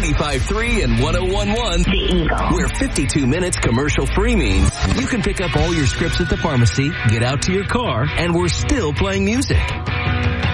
95.3 and 101.1 The Eagle. Where 52 minutes commercial free means you can pick up all your scripts at the pharmacy, get out to your car, and we're still playing music.